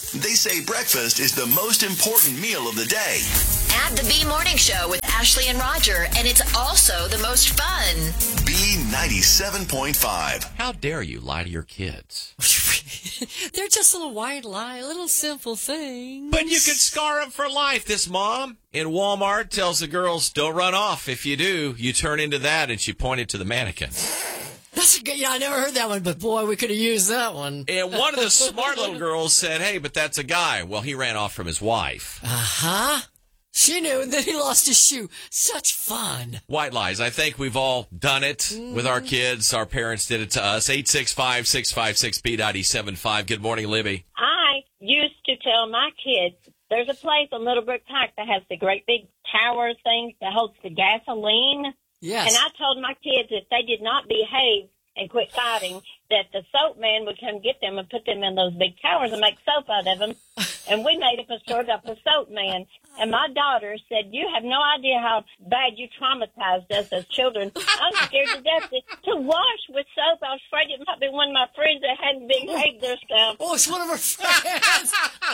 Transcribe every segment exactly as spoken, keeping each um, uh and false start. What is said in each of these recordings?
They say breakfast is the most important meal of the day. Add the B Morning Show with Ashley and Roger, and it's also the most fun. B ninety-seven point five. How dare you lie to your kids? They're just little white lie, little simple things. But you could scar them for life. This mom in Walmart tells the girls, don't run off. If you do, you turn into that, and she pointed to the mannequin. That's a good, yeah, I never heard that one, but boy, we could have used that one. And one of the smart little girls said, hey, but that's a guy. Well, he ran off from his wife. Uh-huh. She knew, and then he lost his shoe. Such fun. White lies. I think we've all done it mm. with our kids. Our parents did it to us. eight six five, six five six, B ninety-seven point five. Good morning, Libby. I used to tell my kids, there's a place on Littlebrook Pike that has the great big tower thing that holds the gasoline. Yes. And I told my kids if they did not behave and quit fighting, that the soap man would come get them and put them in those big towers and make soap out of them. And we made up a story about the soap man. And my daughter said, you have no idea how bad you traumatized us as children. I'm scared to death to, to wash with soap. I was afraid it might be one of my friends that hadn't behaved this time. Oh, it's one of our friends.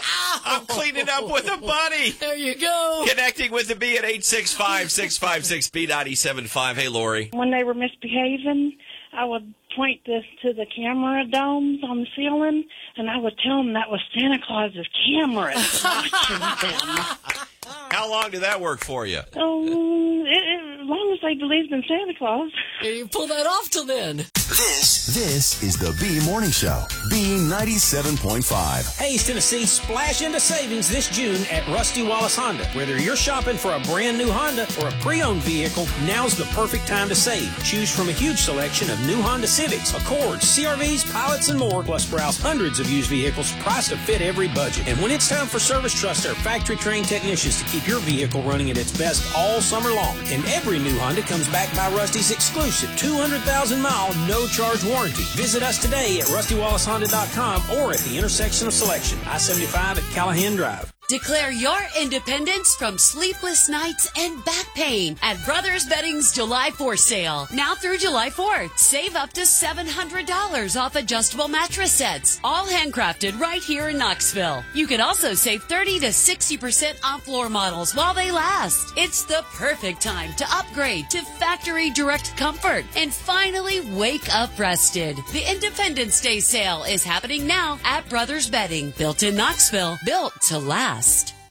I'm cleaning up with a buddy. There you go. Connecting with the B at eight six five, six five six, B ninety-seven point five. Hey, Lori. When they were misbehaving, I would point this to the camera domes on the ceiling, and I would tell them that was Santa Claus's cameras watching them. How long did that work for you? Oh, it, it, as long as they believed in Santa Claus. You pull that off till then. This, this is the B Morning Show. B ninety-seven point five. Hey, Tennessee, splash into savings this June at Rusty Wallace Honda. Whether you're shopping for a brand new Honda or a pre-owned vehicle, now's the perfect time to save. Choose from a huge selection of new Honda Civics, Accords, C R Vs, Pilots, and more, plus browse hundreds of used vehicles priced to fit every budget. And when it's time for service, trust our factory-trained technicians to keep your vehicle running at its best all summer long. And every new Honda comes backed by Rusty's exclusive two hundred thousand mile no-charge warranty. Visit us today at rusty wallace honda dot com or at the intersection of Selection, I seventy-five at Callahan Drive. Declare your independence from sleepless nights and back pain at Brothers Bedding's July fourth sale. Now through July fourth. Save up to seven hundred dollars off adjustable mattress sets. All handcrafted right here in Knoxville. You can also save thirty to sixty percent on floor models while they last. It's the perfect time to upgrade to factory direct comfort and finally wake up rested. The Independence Day sale is happening now at Brothers Bedding. Built in Knoxville. Built to last.